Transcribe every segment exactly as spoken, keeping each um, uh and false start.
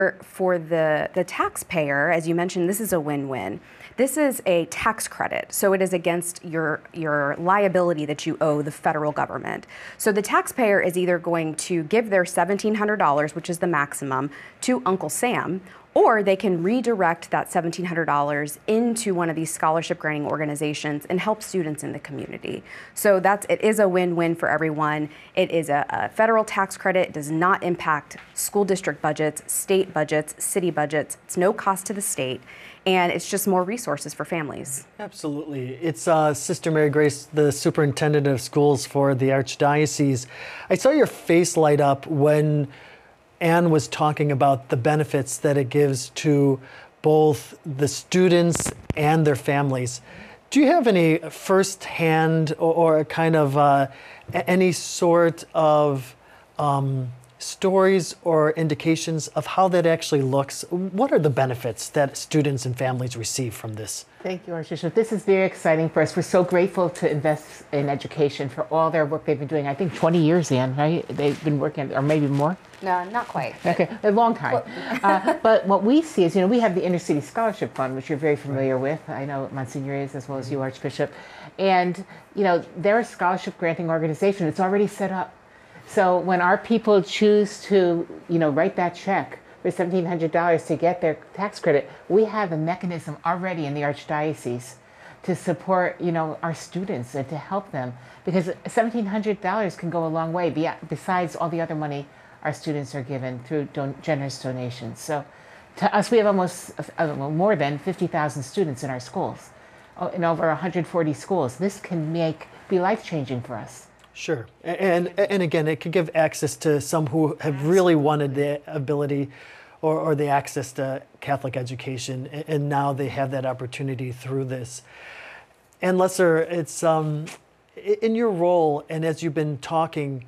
For the, the taxpayer, as you mentioned, this is a win-win. This is a tax credit, so it is against your, your liability that you owe the federal government. So the taxpayer is either going to give their seventeen hundred dollars, which is the maximum, to Uncle Sam, or they can redirect that seventeen hundred dollars into one of these scholarship granting organizations and help students in the community. So that's, it is a win-win for everyone. It is a, a federal tax credit. It does not impact school district budgets, state budgets, city budgets. It's no cost to the state, and it's just more resources for families. Absolutely. It's uh, Sister Mary Grace, the superintendent of schools for the Archdiocese. I saw your face light up when Anne was talking about the benefits that it gives to both the students and their families. Do you have any firsthand or, or kind of uh, any sort of um, stories or indications of how that actually looks? What are the benefits that students and families receive from this? Thank you, Archbishop. This is very exciting for us. We're so grateful to invest in education for all their work they've been doing. I think twenty years, Anne, right? They've been working, or maybe more? No, not quite. Okay, a long time. uh, but what we see is, you know, we have the Inner City Scholarship Fund, which you're very familiar with. I know Monsignor is, as well as you, Archbishop. And, you know, they're a scholarship granting organization. It's already set up. So when our people choose to, you know, write that check for seventeen hundred dollars to get their tax credit, we have a mechanism already in the Archdiocese to support, you know, our students and to help them, because seventeen hundred dollars can go a long way besides all the other money our students are given through don generous donations. So to us, we have almost uh, more than fifty thousand students in our schools, in over one hundred forty schools. This can make be life-changing for us. Sure. And, and again, it can give access to some who have really wanted the ability or, or the access to Catholic education, and now they have that opportunity through this. And Lesser, it's um, in your role, and as you've been talking,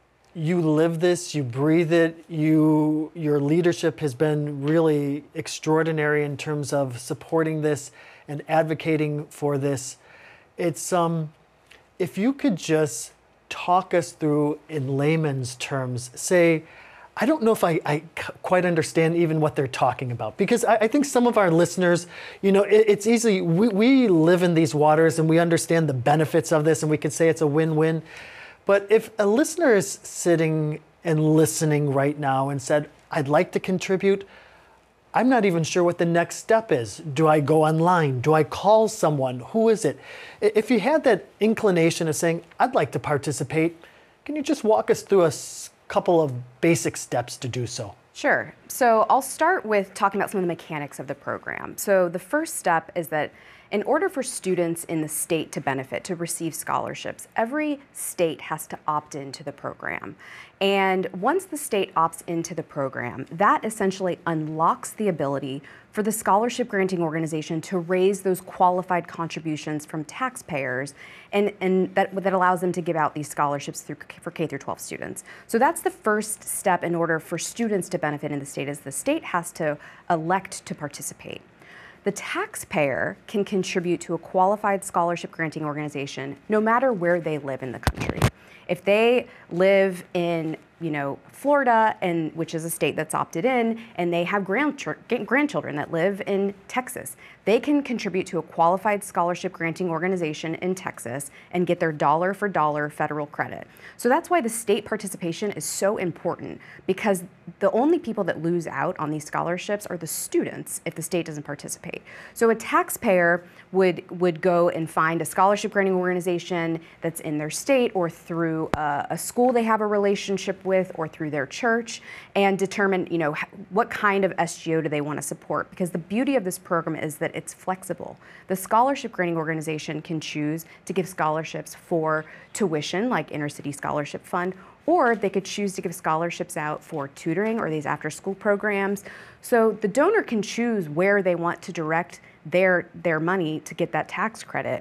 you live this, you breathe it, you, your leadership has been really extraordinary in terms of supporting this and advocating for this. It's, um, if you could just talk us through in layman's terms, say, I don't know if I, I quite understand even what they're talking about, because I, I think some of our listeners, you know, it, it's easy, we, we live in these waters and we understand the benefits of this and we could say it's a win-win. But if a listener is sitting and listening right now and said, I'd like to contribute, I'm not even sure what the next step is. Do I go online? Do I call someone? Who is it? If you had that inclination of saying, I'd like to participate, can you just walk us through a couple of basic steps to do so? Sure. So I'll start with talking about some of the mechanics of the program. So the first step is that in order for students in the state to benefit, to receive scholarships, every state has to opt into the program. And once the state opts into the program, that essentially unlocks the ability for the scholarship granting organization to raise those qualified contributions from taxpayers, and, and that, that allows them to give out these scholarships through, for K through twelve students. So that's the first step in order for students to benefit in the state, is the state has to elect to participate. The taxpayer can contribute to a qualified scholarship granting organization no matter where they live in the country. If they live in, you know, Florida, and which is a state that's opted in, and they have grandch grandchildren that live in Texas, they can contribute to a qualified scholarship granting organization in Texas and get their dollar for dollar federal credit. So that's why the state participation is so important, because the only people that lose out on these scholarships are the students if the state doesn't participate. So a taxpayer would, would go and find a scholarship granting organization that's in their state, or through a, a school they have a relationship with, or through their church, and determine, you know, what kind of S G O do they want to support. Because the beauty of this program is that it's flexible. The scholarship granting organization can choose to give scholarships for tuition, like Inner City Scholarship Fund, or they could choose to give scholarships out for tutoring or these after-school programs. So the donor can choose where they want to direct their, their money to get that tax credit.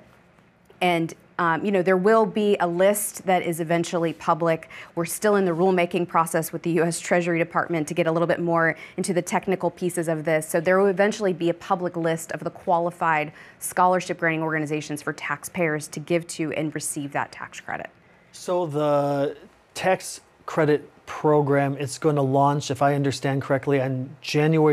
And Um, you know, there will be a list that is eventually public. We're still in the rulemaking process with the U S Treasury Department to get a little bit more into the technical pieces of this. So there will eventually be a public list of the qualified scholarship granting organizations for taxpayers to give to and receive that tax credit. So the tax credit program. It's going to launch, if I understand correctly, on January